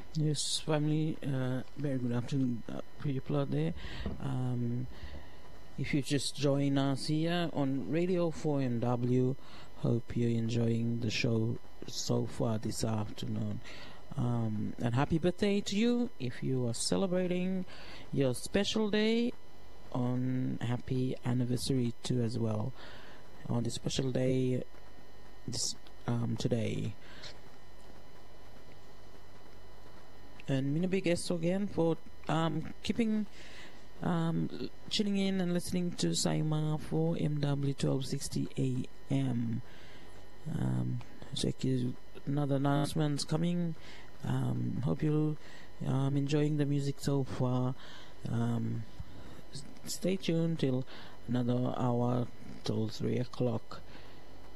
Yes, family, very good afternoon, people out there. If you just join us here on Radio 4MW, hope you're enjoying the show so far this afternoon. And happy birthday to you if you are celebrating your special day. On happy anniversary too as well on this special day today. And Mina big S again for keeping tuning in and listening to Saima for MW 1260 AM. Check another announcements coming. Hope you enjoying the music so far. Stay tuned till another hour till 3 o'clock.